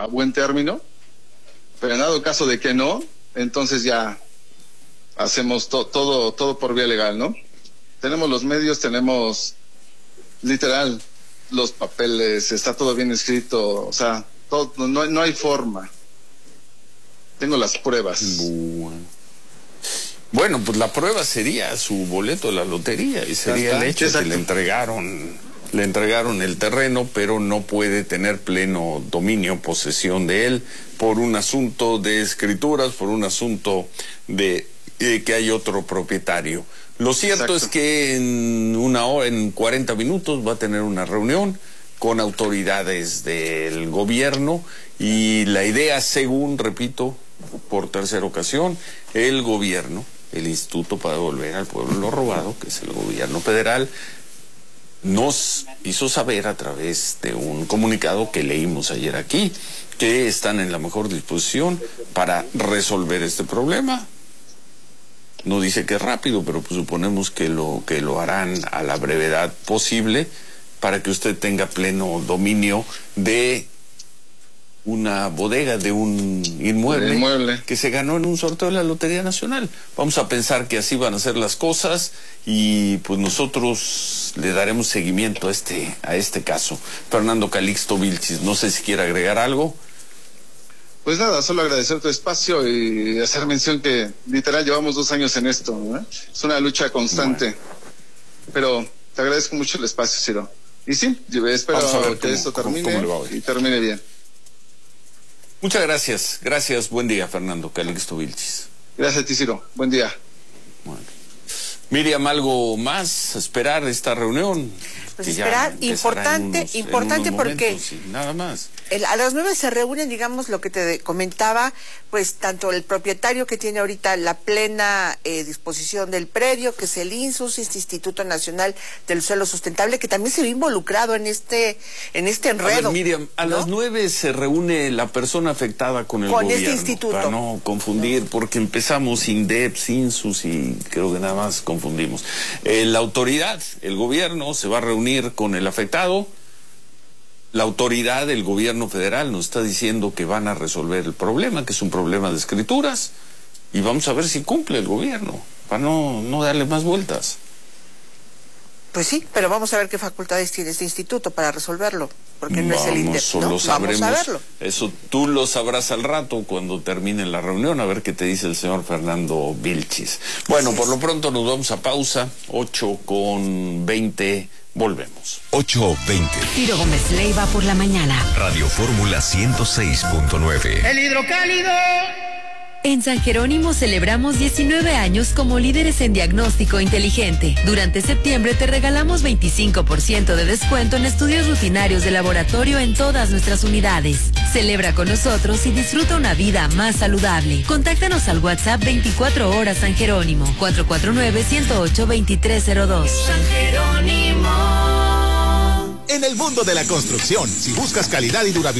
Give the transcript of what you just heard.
a buen término, pero en dado caso de que no, entonces ya hacemos todo por vía legal, ¿no? Tenemos los medios, tenemos literal los papeles, está todo bien escrito, o sea, todo, no hay forma. Tengo las pruebas. Bueno, pues la prueba sería su boleto de la lotería y sería el hecho que le entregaron el terreno, pero no puede tener pleno dominio, posesión de él, por un asunto de escrituras, por un asunto de que hay otro propietario. Lo cierto es que en una hora, en 40 minutos va a tener una reunión con autoridades del gobierno y la idea, según, repito, por tercera ocasión, el gobierno, el Instituto para Devolver al Pueblo lo Robado, que es el gobierno federal, nos hizo saber a través de un comunicado que leímos ayer aquí, que están en la mejor disposición para resolver este problema. No dice que es rápido, pero pues suponemos que lo harán a la brevedad posible para que usted tenga pleno dominio de una bodega, de un inmueble que se ganó en un sorteo de la Lotería Nacional. Vamos a pensar que así van a ser las cosas y pues nosotros le daremos seguimiento a este caso. Fernando Calixto Vilchis, no sé si quiere agregar algo. Pues nada, solo agradecer tu espacio y hacer mención que literal llevamos 2 años en esto, ¿no? Es una lucha constante. Pero te agradezco mucho el espacio, Ciro. Y sí, espero que esto termine y termine bien. Muchas gracias. Gracias. Buen día, Fernando Calixto Vilchis. Gracias a ti, Ciro. Buen día. Bueno. Miriam, ¿algo más? ¿Esperar esta reunión? Pues esperar, importante porque sí, nada más. A las 9 se reúnen, digamos, lo que te comentaba, pues tanto el propietario que tiene ahorita la plena disposición del predio, que es el INSUS, Instituto Nacional del Suelo Sustentable, que también se ve involucrado en este enredo. A ver, Miriam, a las 9 se reúne la persona afectada con el gobierno. Con este instituto. Para no confundir, porque empezamos INDEPS, INSUS y creo que nada más confundimos. La autoridad, el gobierno, se va a reunir con el afectado. La autoridad del gobierno federal nos está diciendo que van a resolver el problema, que es un problema de escrituras, y vamos a ver si cumple el gobierno, para no darle más vueltas. Pues sí, pero vamos a ver qué facultades tiene este instituto para resolverlo, porque no es el INDEP, ¿no? Vamos a verlo. Eso tú lo sabrás al rato cuando termine la reunión, a ver qué te dice el señor Fernando Vilchis. Bueno, por lo pronto nos vamos a pausa, 8:20. Volvemos. 8:20. Ciro Gómez Leiva por la mañana. Radio Fórmula 106.9. El hidrocálido. En San Jerónimo celebramos 19 años como líderes en diagnóstico inteligente. Durante septiembre te regalamos 25% de descuento en estudios rutinarios de laboratorio en todas nuestras unidades. Celebra con nosotros y disfruta una vida más saludable. Contáctanos al WhatsApp 24 horas San Jerónimo, 449-108-2302. San Jerónimo. En el mundo de la construcción, si buscas calidad y durabilidad,